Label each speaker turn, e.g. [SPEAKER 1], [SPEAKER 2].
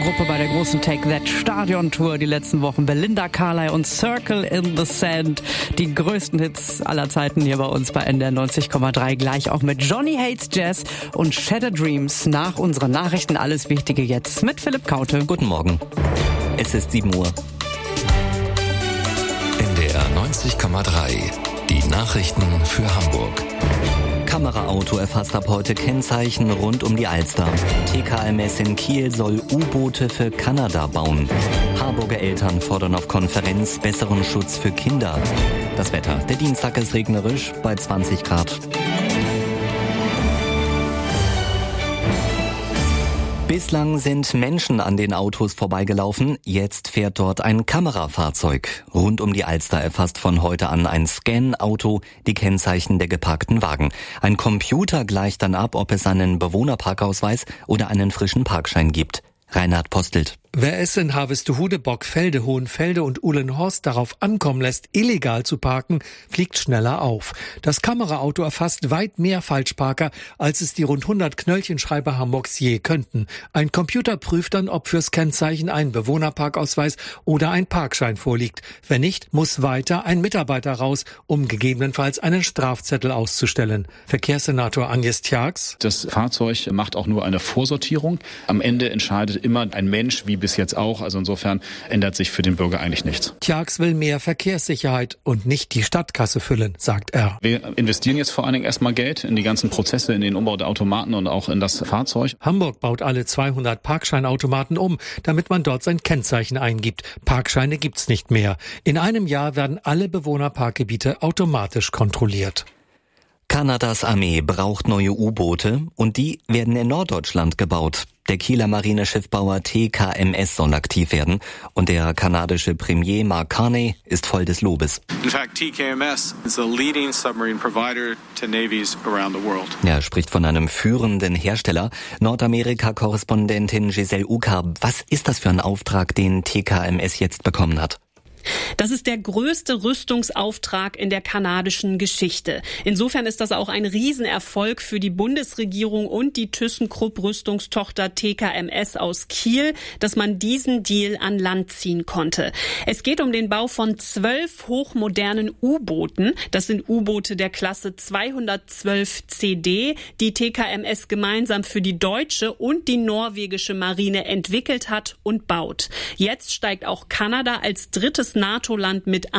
[SPEAKER 1] Gruppe bei der großen Take That Stadion Tour die letzten Wochen. Belinda Carlisle und Circle in the Sand. Die größten Hits aller Zeiten hier bei uns bei NDR 90,3. Gleich auch mit Johnny Hates Jazz und Shattered Dreams. Nach unseren Nachrichten alles Wichtige jetzt mit Philipp Kaute.
[SPEAKER 2] Guten Morgen. Es ist 7 Uhr.
[SPEAKER 3] NDR 90,3. Die Nachrichten für Hamburg.
[SPEAKER 2] Kameraauto erfasst ab heute Kennzeichen rund um die Alster. TKMS in Kiel soll U-Boote für Kanada bauen. Harburger Eltern fordern auf Konferenz besseren Schutz für Kinder. Das Wetter. Der Dienstag ist regnerisch bei 20 Grad. Bislang sind Menschen an den Autos vorbeigelaufen, jetzt fährt dort ein Kamerafahrzeug. Rund um die Alster erfasst von heute an ein Scan-Auto die Kennzeichen der geparkten Wagen. Ein Computer gleicht dann ab, ob es einen Bewohnerparkausweis oder einen frischen Parkschein gibt. Reinhard Postelt.
[SPEAKER 4] Wer es in Harvestehude, Bockfelde, Hohenfelde und Uhlenhorst darauf ankommen lässt, illegal zu parken, fliegt schneller auf. Das Kameraauto erfasst weit mehr Falschparker, als es die rund 100 Knöllchenschreiber Hamburgs je könnten. Ein Computer prüft dann, ob fürs Kennzeichen ein Bewohnerparkausweis oder ein Parkschein vorliegt. Wenn nicht, muss weiter ein Mitarbeiter raus, um gegebenenfalls einen Strafzettel auszustellen. Verkehrssenator Agnes Tjax.
[SPEAKER 5] Das Fahrzeug macht auch nur eine Vorsortierung. Am Ende entscheidet immer ein Mensch, wie bis jetzt auch. Also insofern ändert sich für den Bürger eigentlich nichts.
[SPEAKER 4] Tjax will mehr Verkehrssicherheit und nicht die Stadtkasse füllen, sagt er.
[SPEAKER 5] Wir investieren jetzt vor allen Dingen erstmal Geld in die ganzen Prozesse, in den Umbau der Automaten und auch in das Fahrzeug.
[SPEAKER 4] Hamburg baut alle 200 Parkscheinautomaten um, damit man dort sein Kennzeichen eingibt. Parkscheine gibt's nicht mehr. In einem Jahr werden alle Bewohnerparkgebiete automatisch kontrolliert.
[SPEAKER 2] Kanadas Armee braucht neue U-Boote und die werden in Norddeutschland gebaut. Der Kieler Marineschiffbauer TKMS soll aktiv werden und der kanadische Premier Mark Carney ist voll des Lobes.
[SPEAKER 6] In fact, TKMS is the leading submarine provider to navies around the world.
[SPEAKER 2] Er spricht von einem führenden Hersteller. Nordamerika-Korrespondentin Giselle Uka, was ist das für ein Auftrag, den TKMS jetzt bekommen hat?
[SPEAKER 7] Das ist der größte Rüstungsauftrag in der kanadischen Geschichte. Insofern ist das auch ein Riesenerfolg für die Bundesregierung und die ThyssenKrupp Rüstungstochter TKMS aus Kiel, dass man diesen Deal an Land ziehen konnte. Es geht um den Bau von 12 hochmodernen U-Booten. Das sind U-Boote der Klasse 212 CD, die TKMS gemeinsam für die deutsche und die norwegische Marine entwickelt hat und baut. Jetzt steigt auch Kanada als drittes NATO-Land mit